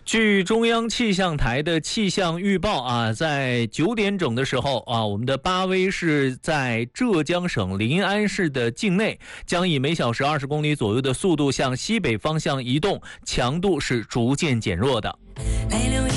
据中央气象台的气象预报啊，在9点整的时候啊，我们的巴威是在浙江省临安市的境内，将以每小时20公里左右的速度向西北方向移动，强度是逐渐减弱的。